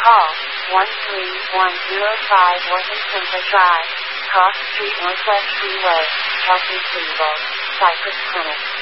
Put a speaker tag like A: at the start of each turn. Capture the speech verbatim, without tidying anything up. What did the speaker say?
A: Call one three one zero five Worthington Drive, Cross Street Northwest Freeway, Healthy Stable, Cypress Clinic.